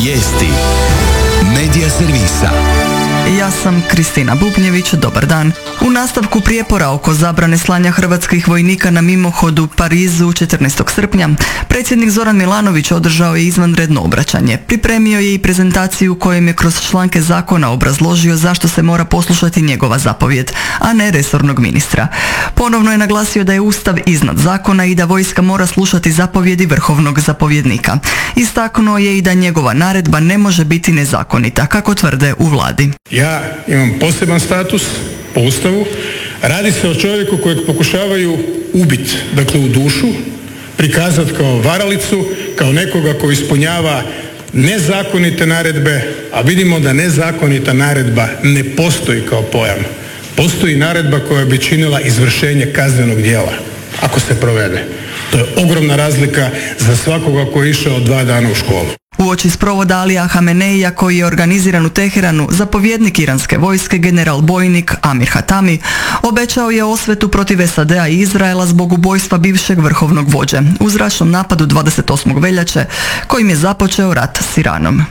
Vijesti Medija servisa. Ja sam Kristina Bubnjević, dobar dan. U nastavku prijepora oko zabrane slanja hrvatskih vojnika na mimohodu Parizu 14. srpnja, predsjednik Zoran Milanović održao je izvanredno obraćanje. Pripremio je i prezentaciju kojom je kroz članke zakona obrazložio zašto se mora poslušati njegova zapovjed, a ne resornog ministra. Ponovno je naglasio da je Ustav iznad zakona i da vojska mora slušati zapovjedi vrhovnog zapovjednika. Istaknuo je i da njegova naredba ne može biti nezakonita, kako tvrde u vladi. Ja imam poseban status po Ustavu. Radi se o čovjeku kojeg pokušavaju ubiti, dakle u dušu, prikazati kao varalicu, kao nekoga koji ispunjava nezakonite naredbe, a vidimo da nezakonita naredba ne postoji kao pojam. Postoji naredba koja bi činila izvršenje kaznenog djela, ako se provede. To je ogromna razlika za svakoga koji je išao 2 dana u školu. Uoči sprovoda Alija Hameneija koji je organiziran u Teheranu, zapovjednik iranske vojske general bojnik Amir Hatami obećao je osvetu protiv SAD-a i Izraela zbog ubojstva bivšeg vrhovnog vođe u zračnom napadu 28. veljače kojim je započeo rat s Iranom.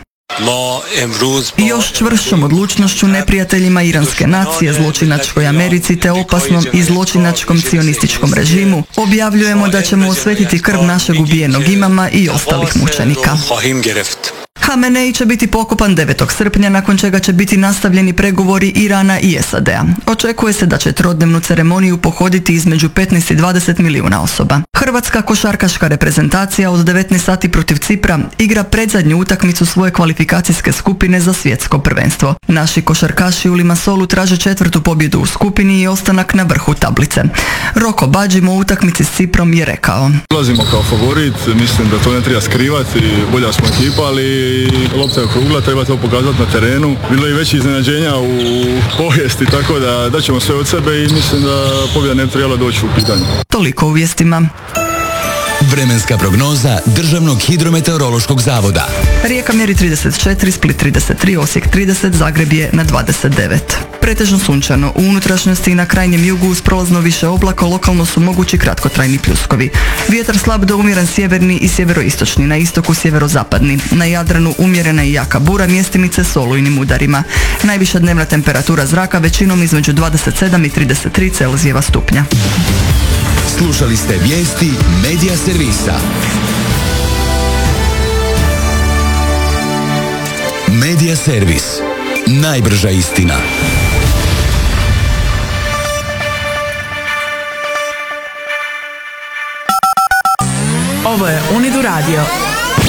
I još čvršćom odlučnošću neprijateljima iranske nacije, zločinačkoj Americi te opasnom i zločinačkom cionističkom režimu objavljujemo da ćemo osvetiti krv našeg ubijenog imama i ostalih mučenika. Hamenei će biti pokopan 9. srpnja, nakon čega će biti nastavljeni pregovori Irana i SAD-a. Očekuje se da će trodnevnu ceremoniju pohoditi između 15 i 20 milijuna osoba. Hrvatska košarkaška reprezentacija od 19 sati protiv Cipra igra predzadnju utakmicu svoje kvalifikacijske skupine za svjetsko prvenstvo. Naši košarkaši u Limassolu traže 4. pobjedu u skupini i ostanak na vrhu tablice. Roko Badžim o utakmici s Ciprom je rekao: Ulazimo kao favorit, mislim da to ne treba skrivati, bolja smo ekipa, ali lopta je okrugla, treba to pokazati na terenu. Bilo je veći iznenađenja u povijesti, tako da ćemo sve od sebe i mislim da pobjeda ne trebala doći u pitanje. Toliko u vijestima. Vremenska prognoza Državnog hidrometeorološkog zavoda. Rijeka mjeri 34, Split 33, Osijek 30, Zagreb je na 29. Pretežno sunčano, u unutrašnjosti i na krajnjem jugu uz prolazno više oblaka lokalno su mogući kratkotrajni pljuskovi. Vjetar slab do umjeren sjeverni i sjeveroistočni, na istoku sjeverozapadni. Na Jadranu umjerena i jaka bura, mjestimice s olujnim udarima. Najviša dnevna temperatura zraka većinom između 27 i 33 Celzijeva stupnja. Slušali ste vijesti Medija servisa. Medija servis. Najbrža istina. Ovo je Unidu radio.